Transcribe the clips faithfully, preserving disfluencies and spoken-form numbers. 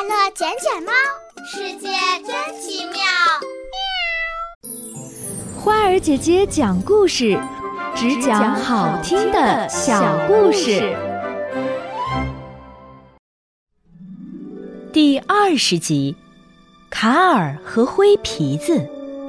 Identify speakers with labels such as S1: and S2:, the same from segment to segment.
S1: 快乐捡捡猫，世界真奇妙。
S2: 花儿姐姐讲故事，只讲好听的小故事。
S3: 第二十集，卡尔和灰皮子。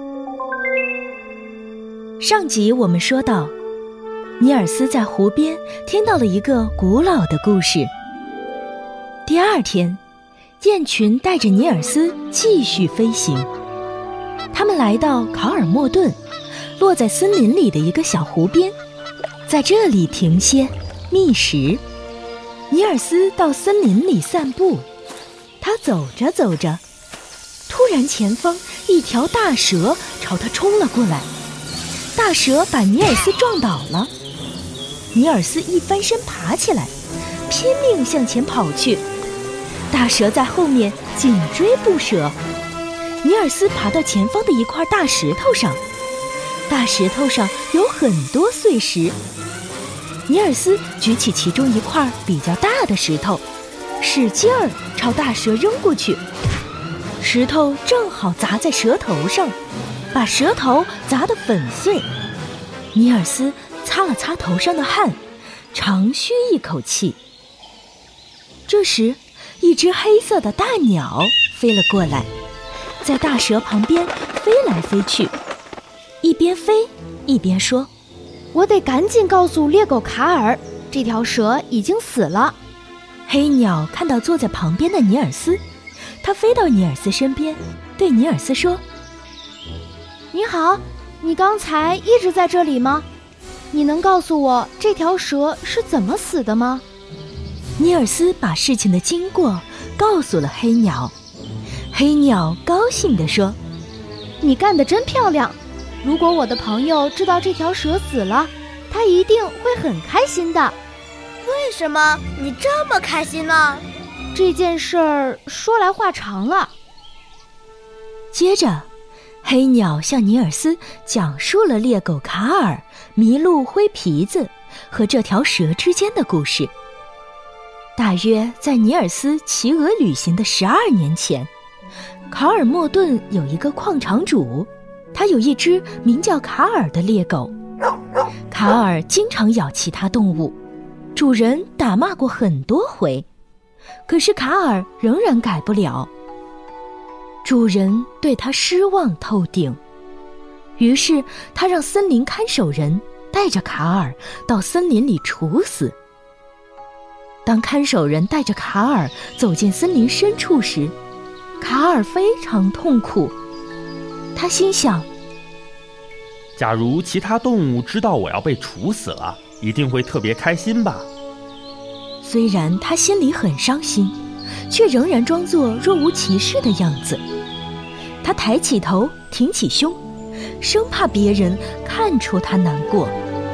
S3: 上集我们说到，尼尔斯在湖边听到了一个古老的故事。第二天，雁群带着尼尔斯继续飞行。他们来到考尔莫顿，落在森林里的一个小湖边，在这里停歇觅食。尼尔斯到森林里散步，他走着走着，突然前方一条大蛇朝他冲了过来，大蛇把尼尔斯撞倒了。尼尔斯一翻身爬起来，拼命向前跑去，大蛇在后面紧追不舍。尼尔斯爬到前方的一块大石头上，大石头上有很多碎石。尼尔斯举起其中一块比较大的石头，使劲儿朝大蛇扔过去，石头正好砸在蛇头上，把蛇头砸得粉碎。尼尔斯擦了擦头上的汗，长吁一口气。这时，一只黑色的大鸟飞了过来，在大蛇旁边飞来飞去，一边飞一边说：“
S2: 我得赶紧告诉猎狗卡尔，这条蛇已经死了。”
S3: 黑鸟看到坐在旁边的尼尔斯，它飞到尼尔斯身边，对尼尔斯说：“
S2: 你好，你刚才一直在这里吗？你能告诉我这条蛇是怎么死的吗？”
S3: 尼尔斯把事情的经过告诉了黑鸟。黑鸟高兴地说：“
S2: 你干得真漂亮！如果我的朋友知道这条蛇死了，他一定会很开心的。”
S1: 为什么你这么开心呢？
S2: 这件事儿说来话长了。
S3: 接着，黑鸟向尼尔斯讲述了猎狗卡尔、麋鹿灰皮子和这条蛇之间的故事。大约在尼尔斯骑鹅旅行的十二年前，卡尔莫顿有一个矿场主，他有一只名叫卡尔的猎狗。卡尔经常咬其他动物，主人打骂过很多回，可是卡尔仍然改不了。主人对他失望透顶，于是他让森林看守人带着卡尔到森林里处死。当看守人带着卡尔走进森林深处时，卡尔非常痛苦。他心想，
S4: 假如其他动物知道我要被处死了，一定会特别开心吧。
S3: 虽然他心里很伤心，却仍然装作若无其事的样子。他抬起头，挺起胸，生怕别人看出他难过。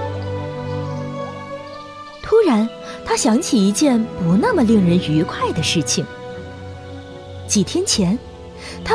S3: 突然，他想起一件不那么令人愉快的事情。几天前，他